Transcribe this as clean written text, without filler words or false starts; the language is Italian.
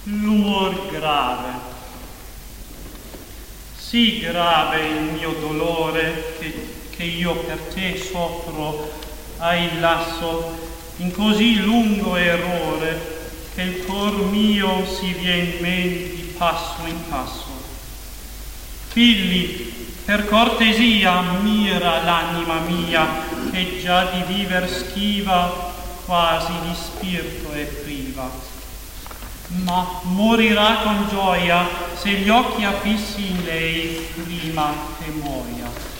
l'umor grave. Sì grave il mio dolore che io per te soffro, ai lasso, in così lungo errore, che il cor mio si vien men di passo in passo. Figli, per cortesia mira l'anima mia, che già di viver schiva, quasi di spirito è priva. Ma morirà con gioia se gli occhi affissi in lei prima che muoia.